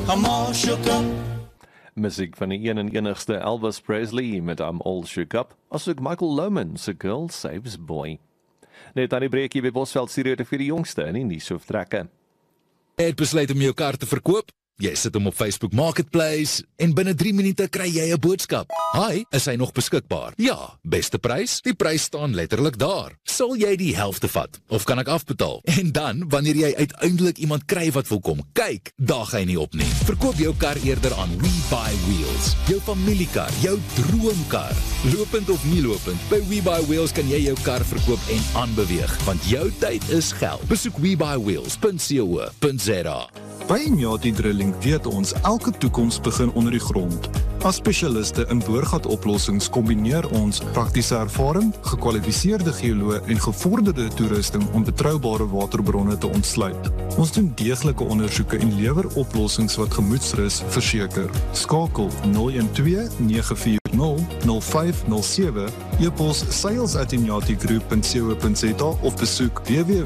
I'm all shook up. Musiek van die een en enigste Elvis Presley met I'm All Shook Up, asook Michael Loman se Girl Saves Boy. Net aan die breekie by Bosveld Stereo vir die jongste in die nuusoftrekke. Het besluit om jou kar te verkoop? Jy sit hom op Facebook Marketplace en binne 3 minute kry jy 'n boodskap. Hi, is hy nog beskikbaar? Ja, beste prys? Die prys staan letterlik daar. Sal jy die helfte vat? Of kan ek afbetaal? En dan, wanneer jy uiteindelik iemand kry wat wil kom kyk, daag hy nie op nie. Verkoop jou kar eerder aan WeBuyWheels. Jou familiekar, jou droomkar. Lopend of nie lopend, by WeBuyWheels kan jy jou kar verkoop en aanbeweeg, want jou tyd is geld. Besoek webuyWheels.co.za. By Inyati Drilling weet ons elke toekoms begin onder die grond. As spesialiste in boorgatoplossings kombineer ons praktiese ervaring, gekwalifiseerde geoloë en gevorderde toerusting om betroubare waterbronne te ontsluit. Ons doen deeglike ondersoeke en lewer oplossings wat gemoedsrus verseker. Skakel 012-940-0507, e-pos sales@inyatigroup.co.za of besoek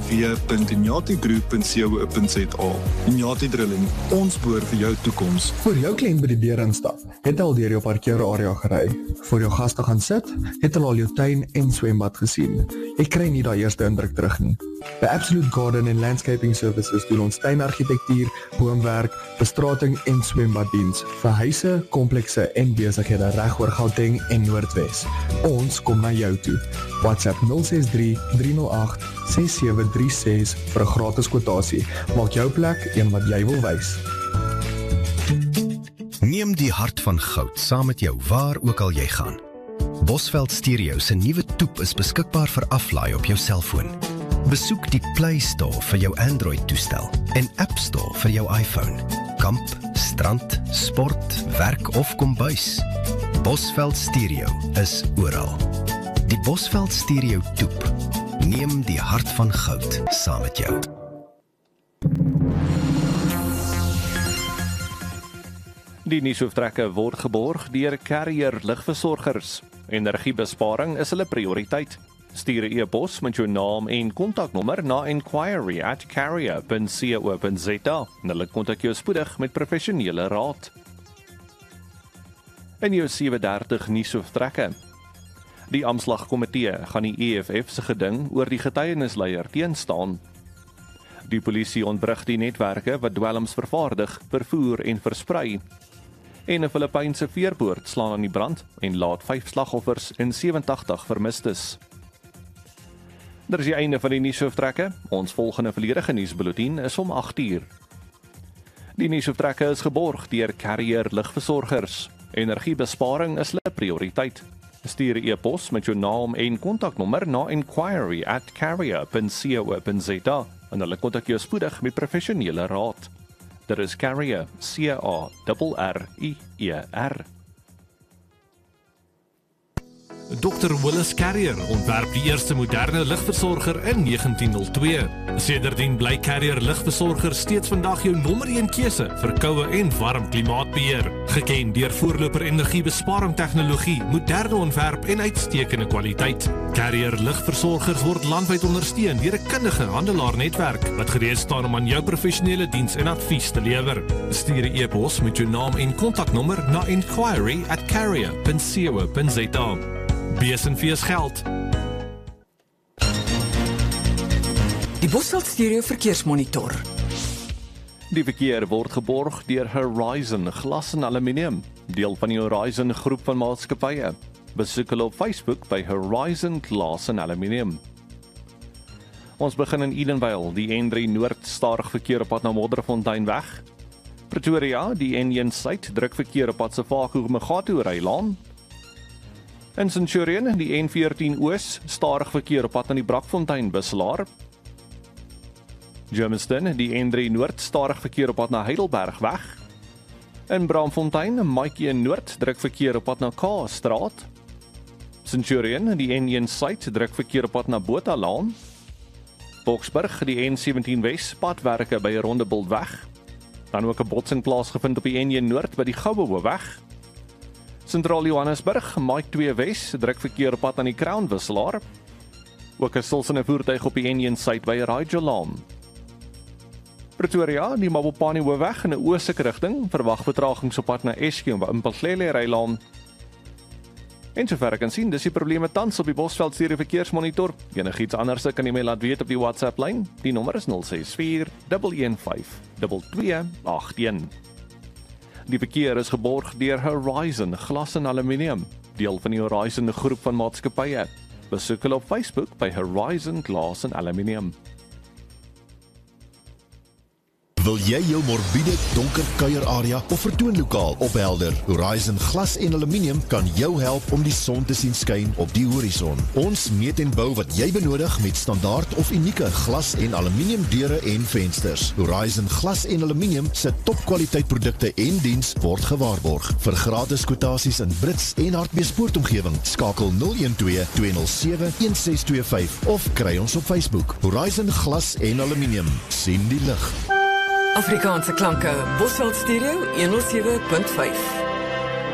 www.inyatigroup.co.za. Inyati Drilling, ons boor vir jou toekoms. Voor jou kliënt by die deur instap, het hy al deur jou parkeerarea gery. Voor jou gaste gaan sit, het hulle al jou tuin en swembad gesien. Jy kry nie daai eerste indruk terug nie. By Absolute Garden and Landscaping Services doen ons tuinargitektuur, boomwerk, bestrating en swembaddiens vir huise, komplekse en besighede reg oor Gauteng en Noordwes. Ons kom na jou toe. WhatsApp 063-308-6736 vir 'n gratis kwotasie. Maak jou plek een wat jy wil wys. Neem die hart van goud saam met jou waar ook al jy gaan. Bosveld Stereo se nuwe toep is beskikbaar vir aflaai op jou selfoon. Besoek die Play Store vir jou Android-toestel en App Store vir jou iPhone. Kamp, strand, sport, werk of kombuis. Bosveld Stereo is oral. Die Bosveld Stereo toep. Neem die hart van goud saam met jou. Die nuusoftrekke word geborg deur Carrier lugversorgers. Energiebesparing is hulle prioriteit. Stuur 'n e-pos met jou naam en kontaknommer na inquiry@carrier.co.za en hulle kontak jou spoedig met professionele raad. In jou 7:30 nuusoftrekke. Die aanslagkomitee gaan die EFF se geding oor die getuienisleier teenstaan. Die polisie ontwrig die netwerke wat dwelms vervaardig, vervoer en versprei. En 'n Filippynse veerboot slaan aan die brand en laat 5 slagoffers en 87 vermistes. Dit is die einde van die nuusoftrekke. Ons volgende volledige nuusbulletin is om 8:00. Die nuusoftrekke is geborg deur Carrier lugversorgers. Energiebesparing is hulle prioriteit. Stuur 'n e-pos met jou naam en kontaknommer na inquiry@carrier.co.za en hulle kontak jou spoedig met professionele raad. Dit is Carrier, C-A-R-R-I-E-R. Dr. Willis Carrier ontwerp die eerste moderne ligversorger in 1902. Sedertdien bly Carrier ligversorger steeds vandag jou nommer 1 keuse vir koue en warm klimaatbeheer. Geken deur voorloper energiebesparing tegnologie, moderne ontwerp en uitstekende kwaliteit. Carrier ligversorgers word landwyd ondersteun deur 'n kundige handelaarnetwerk wat gereed staan om aan jou professionele diens en advies te lewer. Stuur 'n e-pos met jou naam en kontaknommer na inquiry@carrier.co.za. Besenfees geld. Die Bosveld Stereo verkeersmonitor. Die verkeer word geborg deur Horizon Glas en Aluminium, deel van die Horizon groep van maatskappye. Besoek hulle op Facebook by Horizon Glas en Aluminium. Ons begin in Edenvale, die N3 Noord stadig verkeer op pad na Modderfontein weg. Pretoria, die N1 Suid druk verkeer op pad Sefako-Megatu Rylaan. In Centurion, die N14 Oos, stadig verkeer op pad na die Brakfontein Buslaar. Germiston, die N3 Noord, stadig verkeer op pad na Heidelberg weg. In Braamfontein, Maatjie Noord, druk verkeer op pad na K-straat. Centurion, die N1 Suid, druk verkeer op pad na Bothalaan. Boksburg, die N17 Wes, padwerke by Rondebult weg. Dan ook 'n botsing plaasgevind op die N1 Noord by die Gouwe weg. Sentraal Johannesburg, Mike 2 Wes, druk verkeer op pad aan die Crown wisselaar. Ook 'n stilsende voertuig op die N1 Suid by Rajalaan. Pretoria, die Mabopane hoofweg in 'n oostelike rigting, verwag vertragings op pad na Eskom by Impelhlele Rylaan. En sover ek kan sien, dis die probleme tans op die Bosveld Stereo verkeersmonitor. Enigiets anders kan jy my laat weet op die WhatsApp lyn. Die nommer is 064 115 2281. Die verkeer is geborg deur Horizon Glas en Aluminium, deel van die Horizon groep van maatskappye. Besoek hulle op Facebook by Horizon Glas en Aluminium. Wil jy jou morbiede, donker kuierarea of vertoonlokaal ophelder? Horizon Glas en Aluminium kan jou help om die son te sien skyn op die horison. Ons meet en bou wat jy benodig met standaard of unieke glas en aluminium deure en vensters. Horizon Glas en Aluminium se topkwaliteit produkte en diens word gewaarborg. Vir gratis kwotasies in Brits en Hartbeespoortomgewing, skakel 012-207-1625 of kry ons op Facebook. Horizon Glas en Aluminium. Sien die lig. Afrikaanse klanke, Bosveld Stereo 107.5.